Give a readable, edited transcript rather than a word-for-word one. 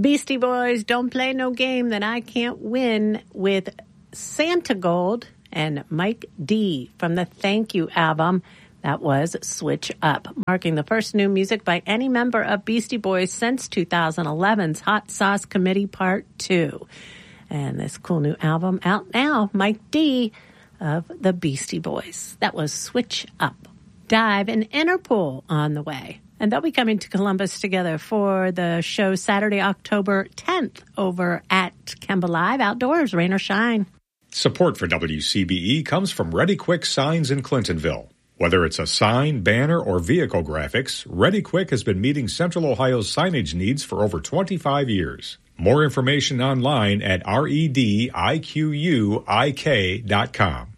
Beastie Boys, Don't Play No Game That I Can't Win with Santa Gold and Mike D from the Thank You album. That was Switch Up, marking the first new music by any member of Beastie Boys since 2011's Hot Sauce Committee Part 2. And this cool new album out now, Mike D of the Beastie Boys. That was Switch Up. Dive and Interpol on the way. And they'll be coming to Columbus together for the show Saturday, October 10th over at Kemba Live Outdoors, rain or shine. Support for WCBE comes from Ready Quick Signs in Clintonville. Whether it's a sign, banner, or vehicle graphics, Ready Quick has been meeting Central Ohio's signage needs for over 25 years. More information online at redIQUIK.com.